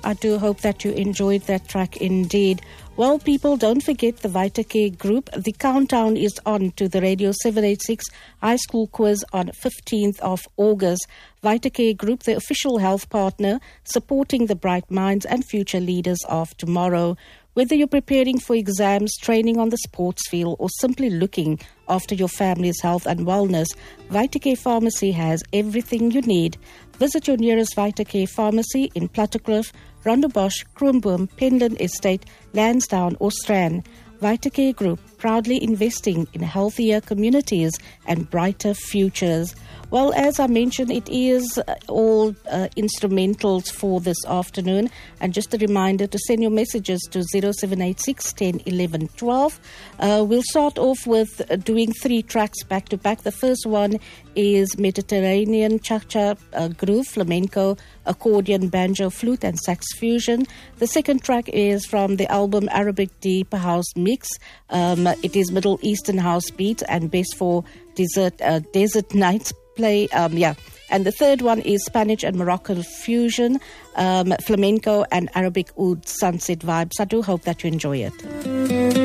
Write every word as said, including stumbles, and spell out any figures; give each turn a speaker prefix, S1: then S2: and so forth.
S1: I do hope that you enjoyed that track indeed. Well, people, don't forget the VitaCare Group. The countdown is on to the Radio seven eighty-six High School Quiz on fifteenth of August. VitaCare Group, the official health partner, supporting the bright minds and future leaders of tomorrow. Whether you're preparing for exams, training on the sports field, or simply looking after your family's health and wellness, VitaCare Pharmacy has everything you need. Visit your nearest VitaCare pharmacy in Plattekloof, Rondebosch, Kroonboom, Penland Estate, Lansdowne or Strand. VitaCare Group, proudly investing in healthier communities and brighter futures. Well, as I mentioned, it is all uh, instrumentals for this afternoon. And just a reminder to send your messages to zero seven eight six, one zero, one one, one two. Uh, we'll start off with uh, doing three tracks back to back. The first one is Mediterranean Cha-Cha uh, Groove, Flamenco, Accordion, Banjo, Flute and Sax Fusion. The second track is from the album Arabic Deep House Mix. Um, it is Middle Eastern House Beat and best for desert, uh, desert nights. Play, um, yeah. And the third one is Spanish and Moroccan fusion, um, flamenco and Arabic oud sunset vibes. I do hope that you enjoy it.